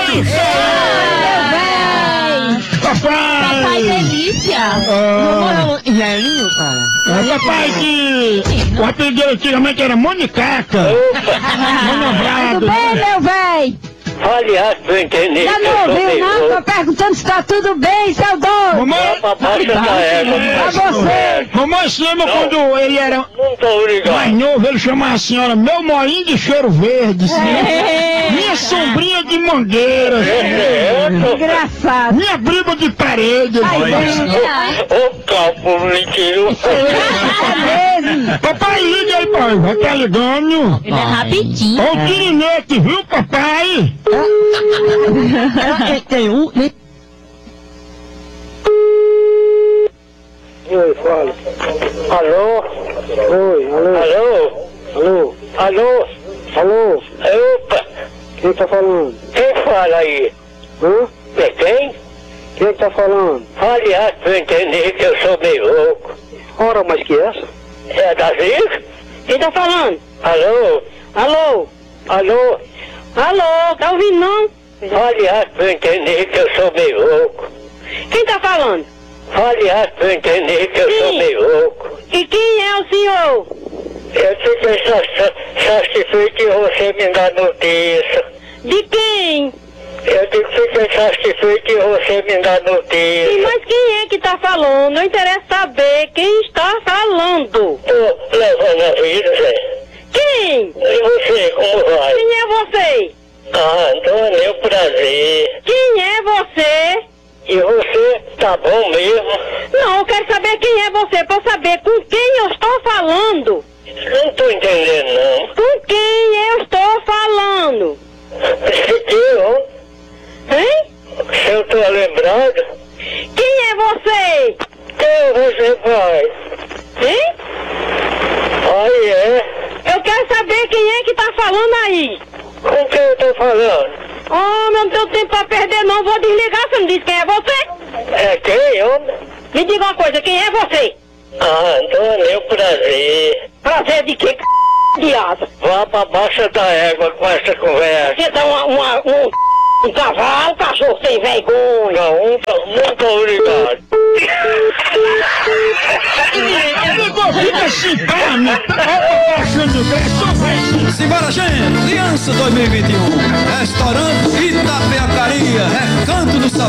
Papai delícia! Velhinho, cara. Papai que o apelido antigamente era Monicaca. Tudo bem, meu véi? Aliás, tu entendeu? Já não ouviu, não? Tô perguntando se tá tudo bem, seu doido! Mamãe, Pra baixo da égua. Pra você! mamãe, se lembra quando ele era Não tô ligado. mais novo, ele chamava a senhora meu moinho de cheiro verde, minha sombrinha de mangueira, Engraçado! minha briga de parede. Ô, calpo mentiroso. É mesmo! Papai, liga aí, pai, vai tá ligando. Ele é rapidinho! Ó o tirinete, viu, papai? Tem um. Oi, fala. Alô? Oi, alô, Alô? alô, Alô? alô, Opa! quem tá falando? Quem fala aí? Hã? É quem? Quem tá falando? Aliás, tu entendeu que eu sou meio louco. Ora, mas que é essa? É da Zica? Quem tá falando? Alô? Alô? Alô? Alô? Tá ouvindo, não? Aliás, tu entendeu que eu sou meio louco. Quem tá falando? Aliás, tu entendeu que eu sou Sim. meio louco. E quem é o senhor? Eu fiquei satisfeito que você me dá notícia. De quem? Eu fiquei satisfeito que você me dá Sim, notícia. mas quem é que tá falando? Não interessa saber quem está falando. Tô levando a vida, Zé. Quem? E você, como vai? Quem é você? Ah, Antônio, prazer. Quem é você? E você, tá bom mesmo? Não, eu quero saber quem é você, pra eu saber com quem eu estou falando. Não tô entendendo, não. Com quem eu estou falando? Eu? Hein? Se eu tô lembrado, Quem é você? quem você faz? Hein? Aí é? Eu quero saber quem é que tá falando aí. Com quem eu tô falando? Oh, não tenho tempo pra perder não, vou desligar, você não disse quem é você? É quem, homem? Me diga uma coisa, quem é você? Ah, Antônio, prazer. Prazer de quê, viado? Vá pra baixa da égua com essa conversa. Você dá um cavalo, cachorro sem vergonha. Não, não tô ligado. Fica assim, calma. Achando graça, só faz isso. Simbora, gente! Aliança 2021. Restaurante Itapeacaria. Recanto do Sabor.